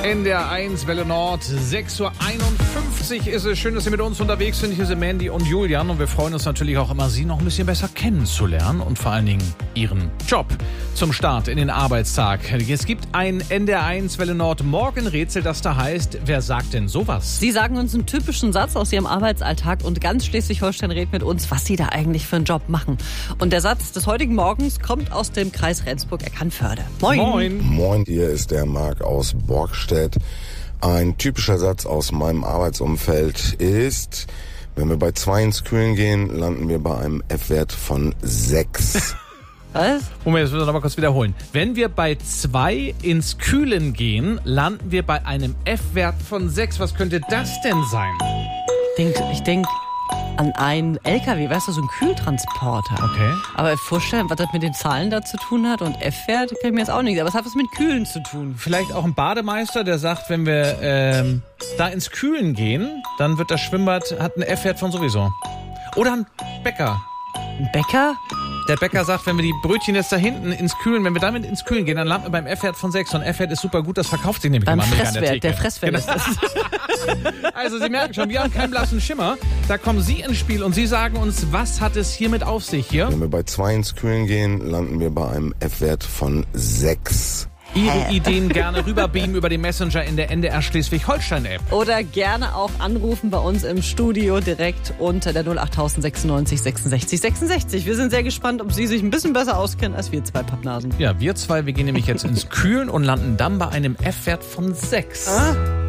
NDR 1 Welle Nord, 6.51 Uhr ist es. Schön, dass Sie mit uns unterwegs sind. Hier sind Mandy und Julian und wir freuen uns natürlich auch immer, Sie noch ein bisschen besser kennenzulernen und vor allen Dingen Ihren Job zum Start in den Arbeitstag. Es gibt ein NDR 1 Welle Nord Morgenrätsel, das da heißt, wer sagt denn sowas? Sie sagen uns einen typischen Satz aus Ihrem Arbeitsalltag und ganz Schleswig-Holstein redet mit uns, was Sie da eigentlich für einen Job machen. Und der Satz des heutigen Morgens kommt aus dem Kreis Rendsburg-Eckernförde. Moin. Moin. Moin, hier ist der Marc aus Borgstedt. Ein typischer Satz aus meinem Arbeitsumfeld ist, wenn wir bei 2 ins Kühlen gehen, landen wir bei einem F-Wert von 6. Was? Moment, das müssen wir noch mal kurz wiederholen. Wenn wir bei 2 ins Kühlen gehen, landen wir bei einem F-Wert von 6. Was könnte das denn sein? Ich denk an einen LKW, weißt du, so einen Kühltransporter. Okay. Aber vorstellen, was das mit den Zahlen da zu tun hat und F-Wert, kann ich mir jetzt auch nicht. Aber es hat was mit Kühlen zu tun. Vielleicht auch ein Bademeister, der sagt, wenn wir da ins Kühlen gehen, dann wird das Schwimmbad, hat einen F-Wert von sowieso. Oder ein Bäcker. Ein Bäcker? Der Bäcker sagt, wenn wir die Brötchen jetzt da hinten ins Kühlen, wenn wir damit ins Kühlen gehen, dann landen wir beim F-Wert von 6. Und F-Wert ist super gut, das verkauft sich nämlich Beim immer mega an Fresswert, der der Fresswert ist das. Also Sie merken schon, wir haben keinen blassen Schimmer. Da kommen Sie ins Spiel und Sie sagen uns, was hat es hiermit auf sich hier? Wenn wir bei 2 ins Kühlen gehen, landen wir bei einem F-Wert von 6. Ihre Ideen gerne rüberbeamen über den Messenger in der NDR Schleswig-Holstein-App. Oder gerne auch anrufen bei uns im Studio direkt unter der 08096 66 66. Wir sind sehr gespannt, ob Sie sich ein bisschen besser auskennen als wir zwei Pappnasen. Ja, wir zwei, wir gehen nämlich jetzt ins Kühlen und landen dann bei einem F-Wert von 6.